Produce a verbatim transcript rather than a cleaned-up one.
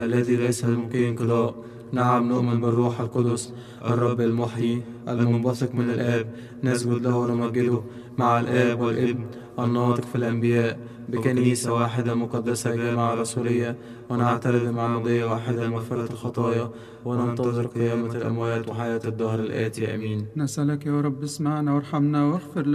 الذي ليس ممكن انقضاء. نعم نؤمن بالروح القدس الرب المحيي المنبثق من الآب، نسجد له ونمجده مع الآب والابن الناطق في الأنبياء، بكنيسة واحدة مقدسة جامعة رسولية، ونعترف بمعمودية واحدة لمغفرة الخطايا، وننتظر قيامة الأموات وحياة الدهر الآتي. آمين. نسألك يا رب اسمعنا وارحمنا واغفر